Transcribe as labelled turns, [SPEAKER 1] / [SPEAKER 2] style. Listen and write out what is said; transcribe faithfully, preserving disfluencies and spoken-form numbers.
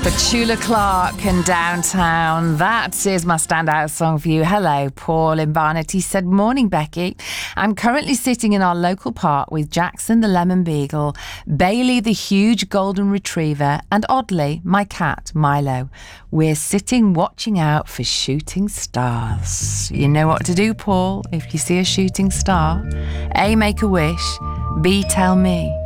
[SPEAKER 1] Petula Clark and Downtown. That is my standout song for you. Hello, Paul in Barnet. He said, morning, Becky. I'm currently sitting in our local park with Jackson the lemon beagle, Bailey the huge golden retriever, and oddly, my cat, Milo. We're sitting watching out for shooting stars. You know what to do, Paul, if you see a shooting star. A, make a wish. B, tell me.